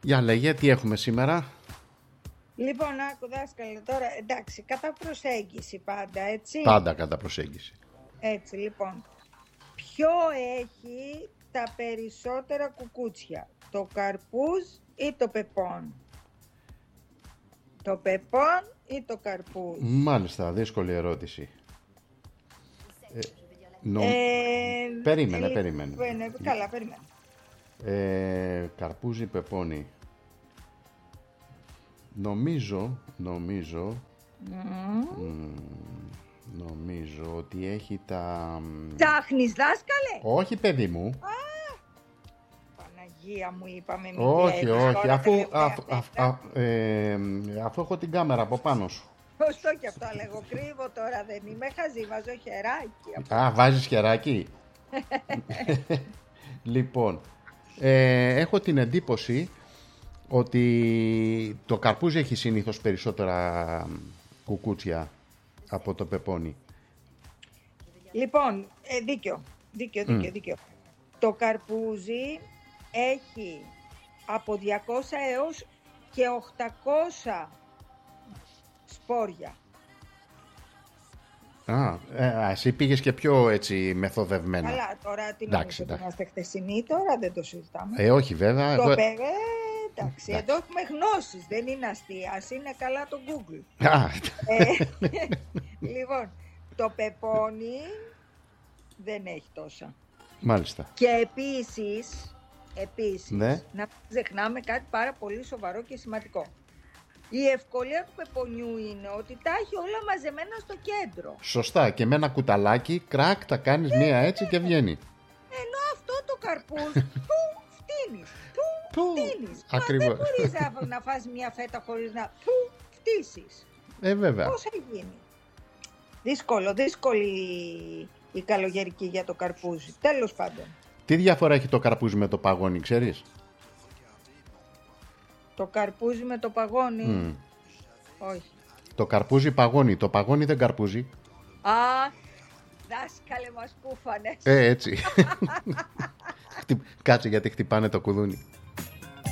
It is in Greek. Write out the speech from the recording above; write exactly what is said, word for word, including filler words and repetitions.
Για λέγε, τι έχουμε σήμερα? Λοιπόν, άκου δάσκαλε τώρα, εντάξει, κατά προσέγγιση πάντα, έτσι. Πάντα κατά προσέγγιση. Έτσι, λοιπόν. Ποιο έχει τα περισσότερα κουκούτσια, το καρπούζ ή το πεπόν? Το πεπόν ή το καρπούζ? Μάλιστα, δύσκολη ερώτηση. Ε, νο... ε, περίμενε, ε, περίμενε. ε, καλά, περίμενε. Ε, καρπούζι, πεπόνι. Νομίζω, νομίζω, Mm. μ, νομίζω ότι έχει τα... Ψάχνεις, δάσκαλε? Όχι, παιδί μου. Α, Παναγία μου, είπαμε μην Όχι, κλαίεις όχι, τώρα αφού, τελευταία αφού, αφού, αυτά. α, ε, αφού έχω την κάμερα από πάνω σου. Σωστό και αυτό, αλλά εγώ κρύβω τώρα, δεν είμαι χαζή, βάζω χεράκι. Α, βάζεις χεράκι. Λοιπόν, ε, έχω την εντύπωση ότι το καρπούζι έχει συνήθως περισσότερα κουκούτσια από το πεπόνι. Λοιπόν, ε, δίκιο, δίκιο, δίκιο, Mm. δίκιο. Το καρπούζι έχει από διακόσια έως και οκτακόσια σπόρια. Α, ε, εσύ πήγες και πιο έτσι μεθοδευμένα. Αλλά τώρα τι Εντάξει, νομίζω ότι εντάξει. είμαστε χθεσινοί, τώρα δεν το συζητάμε. Ε, όχι βέβαια. Το εδώ- πε- ε, εντάξει, εδώ έχουμε γνώσεις, δεν είναι αστεία, ας είναι καλά το Google. Α, Ε, λοιπόν, το πεπόνι δεν έχει τόσα. μάλιστα. Και επίσης, επίσης Ναι. να μην ξεχνάμε κάτι πάρα πολύ σοβαρό και σημαντικό. Η ευκολία του πεπονιού είναι ότι τα έχει όλα μαζεμένα στο κέντρο. Σωστά, και με ένα κουταλάκι, κρακ, τα κάνεις μία έτσι και βγαίνει. Ενώ αυτό το καρπούζ, που φτύνεις, που Που, φτύνεις. Μα ακριβώς. δεν μπορείς να, να φας μια φέτα χωρίς να που φτύσεις. Ε, βέβαια. Πώς θα γίνει? Δύσκολο, δύσκολη η καλογερική για το καρπούζι. Τέλος πάντων. Τι διαφορά έχει το καρπούζι με το παγόνι, ξέρεις? Το καρπούζι με το παγόνι. Μμ. Όχι. Το καρπούζι παγόνι, το παγόνι δεν καρπούζι. Α, δάσκαλε μας κούφανες. Ε, έτσι. Χτυ- Κάτσε γιατί χτυπάνε το κουδούνι.